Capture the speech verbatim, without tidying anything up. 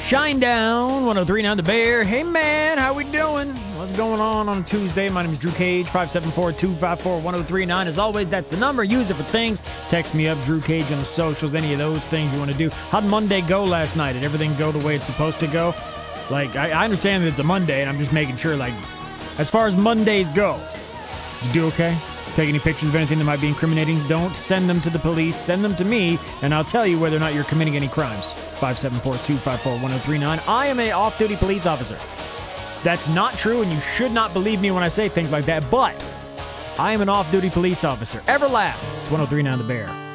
Shinedown, one oh three point nine The Bear. Hey man, how we doing? What's going on on a Tuesday? My name is Drew Cage, five seven four, two five four, one oh three nine. As always, that's the number. Use it for things. Text me up, Drew Cage on the socials, any of those things you want to do. How'd Monday go last night? Did everything go the way it's supposed to go? Like, I, I understand that it's a Monday, and I'm just making sure, like, as far as Mondays go, did you do okay? Take any pictures of anything that might be incriminating? Don't send them to the police. Send them to me, and I'll tell you whether or not you're committing any crimes. five seven four, two five four, one oh three nine. I am a off-duty police officer. That's not true, and you should not believe me when I say things like that, but I am an off-duty police officer. Everlast. It's one oh three point nine The Bear.